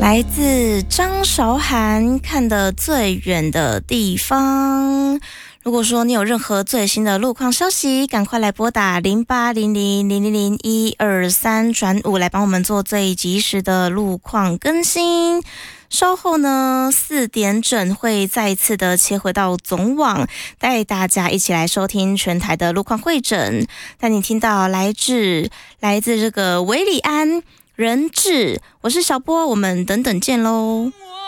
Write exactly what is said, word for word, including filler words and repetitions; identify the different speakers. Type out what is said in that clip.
Speaker 1: 来自张韶涵，看得最远的地方。如果说你有任何最新的路况消息，赶快来拨打零八零零零零零一二三转五来帮我们做最及时的路况更新。稍后呢，四点整会再一次的切回到总网，带大家一起来收听全台的路况会诊。带你听到来自来自这个韦礼安、人质，我是小波，我们等等见喽。